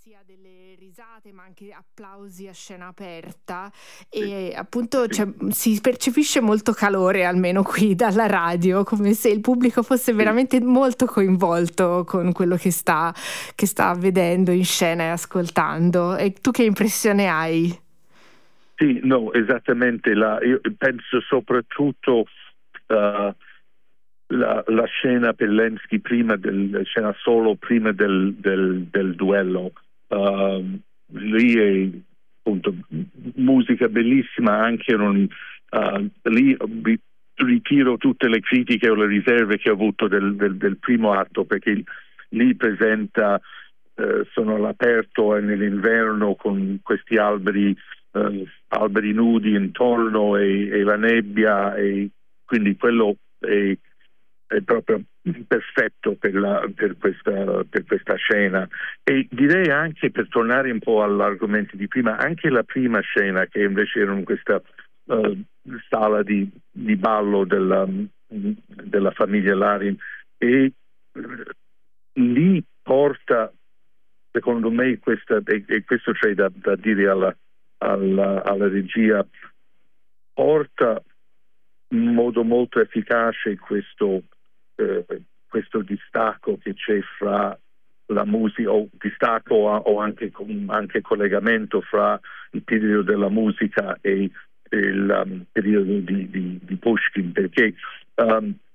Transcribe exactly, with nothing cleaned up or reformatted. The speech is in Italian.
sia delle risate ma anche applausi a scena aperta e appunto cioè, si percepisce molto calore almeno qui dalla radio, come se il pubblico fosse veramente molto coinvolto con quello che sta, che sta vedendo in scena e ascoltando. E tu che impressione hai? Sì, no, esattamente. La, io penso soprattutto uh, La, la scena Pelensky prima del la scena solo prima del, del, del duello, uh, lì è appunto musica bellissima, anche non, uh, lì ritiro tutte le critiche o le riserve che ho avuto del, del, del primo atto, perché lì presenta uh, sono all'aperto e nell'inverno con questi alberi uh, alberi nudi intorno e, e la nebbia, e quindi quello è è proprio perfetto per, la, per, questa, per questa scena. E direi anche, per tornare un po' all'argomento di prima, anche la prima scena, che invece era in questa uh, sala di, di ballo della, della famiglia Larin, e lì porta, secondo me, questa, e, e questo c'è da, da dire alla, alla, alla regia, porta in modo molto efficace questo Eh, questo distacco che c'è fra la musica, o distacco o anche, anche collegamento fra il periodo della musica e il um, periodo di, di, di Pushkin, perché um,